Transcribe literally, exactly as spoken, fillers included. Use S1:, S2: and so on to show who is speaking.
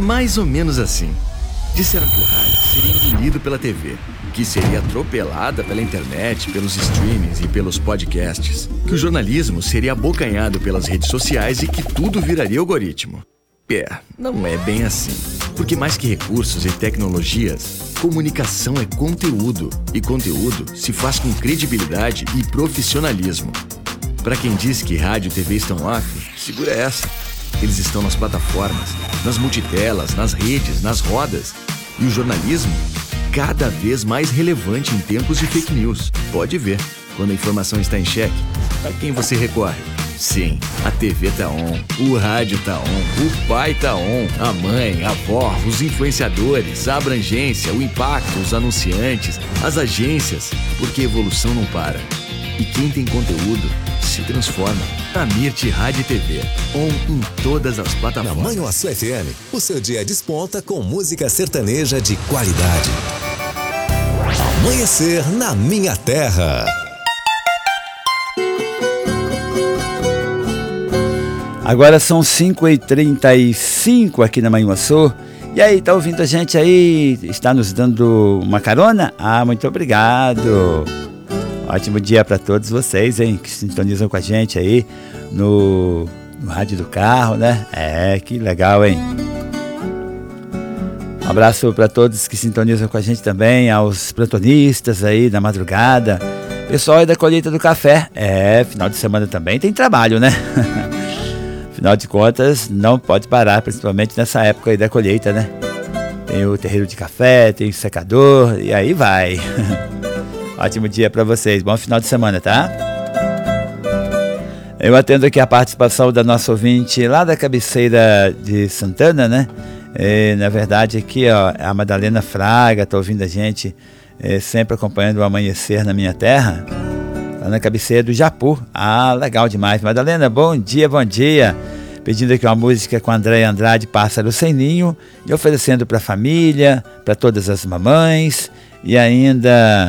S1: mais ou menos assim. Disseram que o rádio seria engolido pela T V, que seria atropelada pela internet, pelos streamings e pelos podcasts, que o jornalismo seria abocanhado pelas redes sociais e que tudo viraria algoritmo. É, não é bem assim. Porque mais que recursos e tecnologias, comunicação é conteúdo. E conteúdo se faz com credibilidade e profissionalismo. Para quem diz que rádio e T V estão off, segura essa. Eles estão nas plataformas, nas multitelas, nas redes, nas rodas. E o jornalismo, cada vez mais relevante em tempos de fake news. Pode ver, quando a informação está em xeque, a quem você recorre? Sim, a T V tá on, o rádio tá on, o pai tá on, a mãe, a avó, os influenciadores, a abrangência, o impacto, os anunciantes, as agências, porque a evolução não para. E quem tem conteúdo se transforma. A Mirti Rádio e T V, on em todas as plataformas.
S2: Na Manhuaçu F M, o seu dia desponta com música sertaneja de qualidade. Amanhecer na minha terra.
S3: Agora são cinco e trinta e cinco aqui na Manhuaçu. E aí, tá ouvindo a gente aí? Está nos dando uma carona? Ah, muito obrigado. Ótimo dia para todos vocês, hein, que sintonizam com a gente aí no, no rádio do carro, né? É, que legal, hein? Um abraço para todos que sintonizam com a gente também, aos plantonistas aí da madrugada, pessoal aí da colheita do café. É, final de semana também tem trabalho, né? Afinal de contas, não pode parar, principalmente nessa época aí da colheita, né? Tem o terreiro de café, tem o secador, e aí vai. Ótimo dia para vocês, bom final de semana, tá? Eu atendo aqui a participação da nossa ouvinte lá da cabeceira de Santana, né? E, na verdade aqui, ó, a Madalena Fraga tá ouvindo a gente, é, sempre acompanhando o amanhecer na minha terra, lá na cabeceira do Japu. Ah, legal demais. Madalena, bom dia, bom dia. Pedindo aqui uma música com a Andréia Andrade, Pássaro Sem Ninho, e oferecendo para a família, para todas as mamães, e ainda